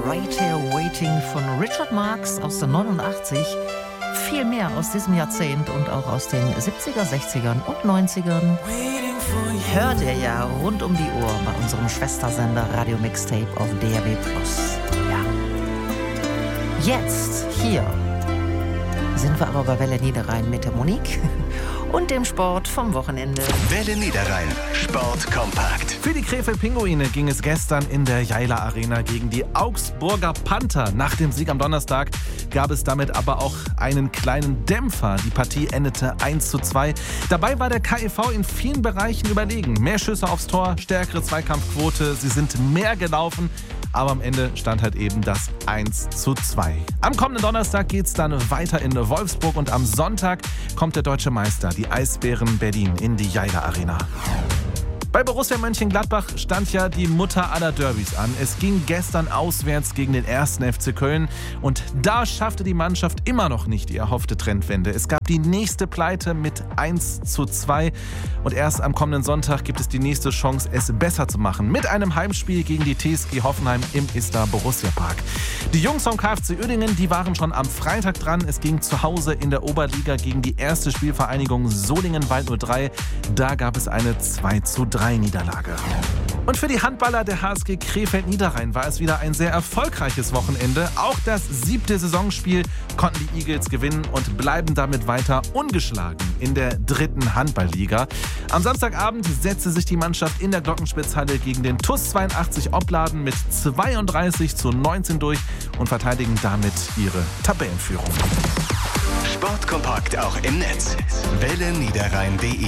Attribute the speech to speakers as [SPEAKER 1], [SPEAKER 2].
[SPEAKER 1] Right Here Waiting von Richard Marx aus den 89. Viel mehr aus diesem Jahrzehnt und auch aus den 70er, 60ern und 90ern hört ihr ja rund um die Uhr bei unserem Schwestersender Radio Mixtape auf DRB+. Ja. Jetzt, hier, sind wir aber bei Welle Niederrhein mit der Monique und dem Sport vom Wochenende.
[SPEAKER 2] Welle Niederrhein, Sport kompakt.
[SPEAKER 3] Für die Krefeld-Pinguine ging es gestern in der Jaila Arena gegen die Augsburger Panther. Nach dem Sieg am Donnerstag gab es damit aber auch einen kleinen Dämpfer. Die Partie endete 1:2. Dabei war der KIV in vielen Bereichen überlegen. Mehr Schüsse aufs Tor, stärkere Zweikampfquote, sie sind mehr gelaufen. Aber am Ende stand halt eben das 1:2. Am kommenden Donnerstag geht es dann weiter in Wolfsburg und am Sonntag kommt der deutsche Meister, die Eisbären Berlin, in die Jaila Arena. Bei Borussia Mönchengladbach stand ja die Mutter aller Derbys an. Es ging gestern auswärts gegen den 1. FC Köln und da schaffte die Mannschaft immer noch nicht die erhoffte Trendwende. Es gab die nächste Pleite mit 1:2 und erst am kommenden Sonntag gibt es die nächste Chance, es besser zu machen. Mit einem Heimspiel gegen die TSG Hoffenheim im Isar Borussia Park. Die Jungs vom KFC Uerdingen, die waren schon am Freitag dran. Es ging zu Hause in der Oberliga gegen die erste Spielvereinigung Solingen-Wald 03. Da gab es eine 2:3 Niederlage. Und für die Handballer der HSG Krefeld-Niederrhein war es wieder ein sehr erfolgreiches Wochenende. Auch das 7. Saisonspiel konnten die Eagles gewinnen und bleiben damit weiter ungeschlagen in der 3. Handballliga. Am Samstagabend setzte sich die Mannschaft in der Glockenspitzhalle gegen den TuS 82 Opladen mit 32:19 durch und verteidigen damit ihre Tabellenführung.
[SPEAKER 2] Sportkompakt auch im Netz. WelleNiederrhein.de